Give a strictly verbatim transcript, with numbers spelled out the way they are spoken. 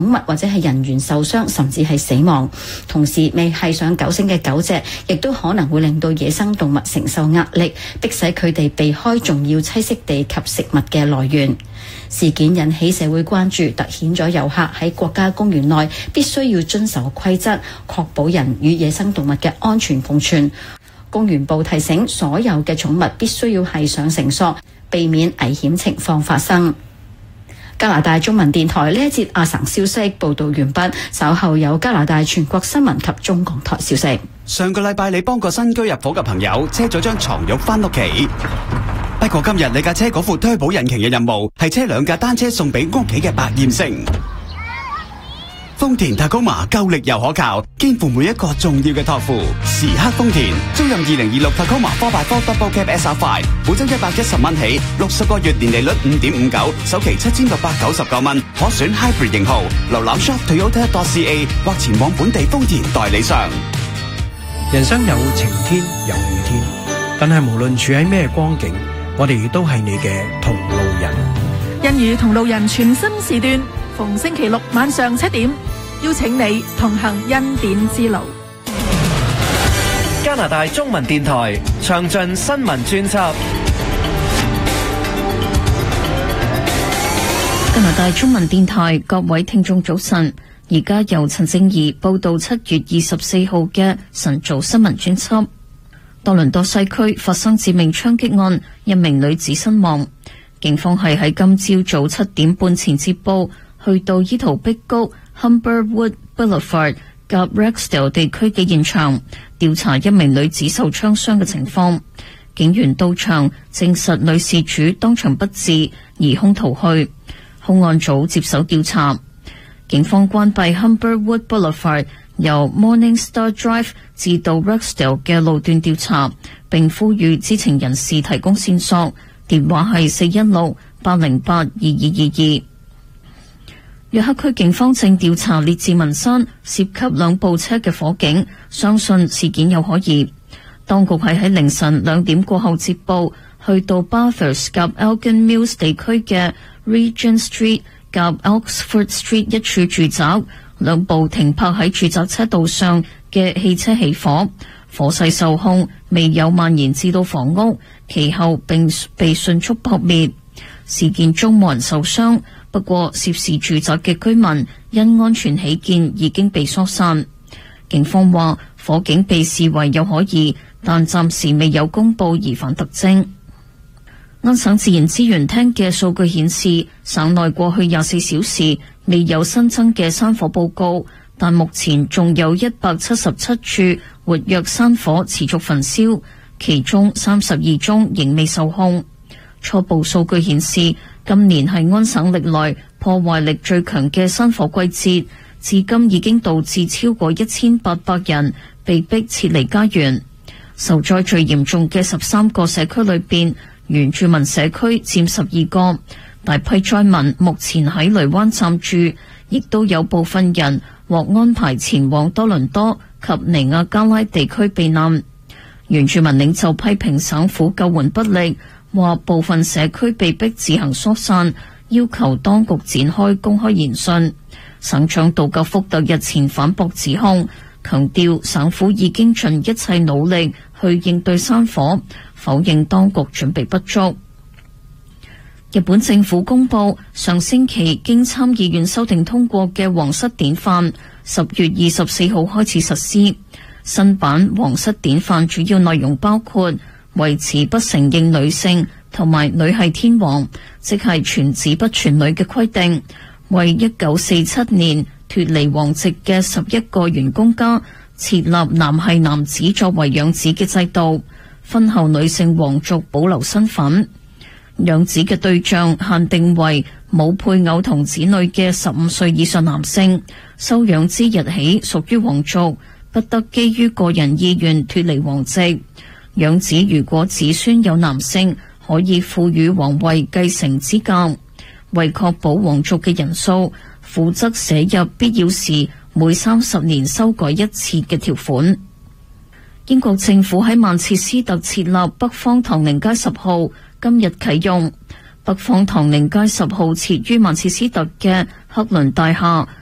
寵物或者係人員受傷，甚至係死亡。同時，未繫上狗繩嘅狗隻，亦都可能會令到野生動物承受壓力，迫使佢哋避開重要棲息地及食物嘅來源。事件引起社會關注，凸顯咗遊客喺國家公園內必須要遵守規則，確保人與野生動物嘅安全共存。公園部提醒所有嘅寵物必須要繫上繩索，避免危險情況發生。加拿大中文電台呢一節阿省消息報道完畢，稍後有加拿大全國新聞及中港台消息。 上個禮拜你幫個新居入伙嘅朋友車咗張床褥返屋企，不過今日你架車嗰副推保引擎嘅任務係車兩架單車送俾屋企嘅百厭星。豐田塔高馬夠力又可靠，肩負每一個重要嘅託付。時刻豐田，租任二零二六塔高馬 four by four Double Cab S R five， 每周一百一十蚊起，六十個月年利率五點五九，首期七千六百九十九蚊，可選 Hybrid 型號。瀏覽 shop toyota dot c a 或前往本地豐田代理商。 人生有晴天有雨天，但係無論處喺咩光景，我哋都係你嘅同路人。 欣與同路人全新時段，逢星期六晚上七點，邀請你同行恩典之路。 加拿大中文電台詳盡新聞專輯。 加拿大中文電台各位聽眾早晨，而家由陳正儀報道七月二十四號嘅晨早新聞專輯。多倫多西區發生致命槍擊案，一名女子身亡。警方係喺今朝早七點半前接報，去到伊圖碧谷 Humberwood Boulevard 及 Rexdale 地區嘅現場，調查一名女子受槍傷嘅情況。警員到場證實女事主當場不治，疑兇逃去。兇案組接手調查。警方關閉 Humberwood Boulevard 由 Morningstar Drive 至到 Rexdale 嘅路段調查，並呼籲知情人士提供線索。電話係四一六八零八二二二二。約克區警方正調查列治文山涉及兩部車嘅火警，相信事件有可疑。當局係喺凌晨兩點過後接報，去到 Bathurst 及 Elgin Mills 地區嘅 Regent Street 及 Oxford Street 一處住宅，兩部停泊喺住宅車道上嘅汽車起火，火勢受控，未有蔓延至到房屋，其後並被迅速撲滅。事件中冇人受傷，不過涉事住宅嘅居民因安全起見已經被疏散。警方話火警被視為有可疑，但暫時未有公布疑犯特徵。安省自然資源廳嘅數據顯示，省內過去廿四小時未有新增嘅山火報告，但目前仲有一百七十七處活躍山火持續焚燒，其中三十二宗仍未受控。初步數據顯示，今年係安省歷來破壞力最強嘅山火季節，至今已經導致超過一千八百人被迫撤離家園。受災最嚴重嘅十三個社區裏邊，原住民社區佔十二個，大批災民目前喺雷灣暫住，亦都有部分人獲安排前往多倫多及尼亞加拉地區避難。原住民領袖批評省府救援不力，話部分社區被迫自行疏散，要求當局展開公開研訊。省長杜格福特日前反駁指控，強調省府已經盡一切努力去應對山火，否認當局準備不足。日本政府公布上星期經參議院修訂通過嘅皇室典範，十月二十四號開始實施。新版皇室典範主要內容包括維持不承認女性同埋女係天皇，即係傳子不傳女嘅規定，為一九四七年脫離皇籍嘅十一個員工家設立男係男子作為養子嘅制度，婚後女性皇族保留身份，養子嘅對象限定為冇配偶同子女嘅十五歲以上男性，收養之日起屬於皇族，不得基於個人意願脫離皇籍。養子如果子孫有男性，可以賦予皇位繼承資格。為確保皇族嘅人數，負責寫入必要時每三十年修改一次嘅條款。英國政府喺曼徹斯特設立北方唐寧街十號，今日啟用。北方唐寧街十號設於曼徹斯特嘅克倫大廈，